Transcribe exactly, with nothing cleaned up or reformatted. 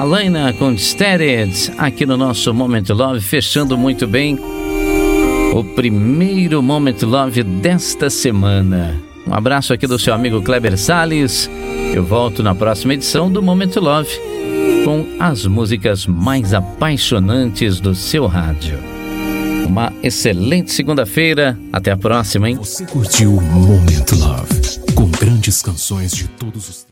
Carolina com Steady, aqui no nosso Moment Love, fechando muito bem o primeiro Moment Love desta semana. Um abraço aqui do seu amigo Kleber Salles. Eu volto na próxima edição do Moment Love com as músicas mais apaixonantes do seu rádio. Uma excelente segunda-feira. Até a próxima, hein? Você curtiu o Moment Love com grandes canções de todos os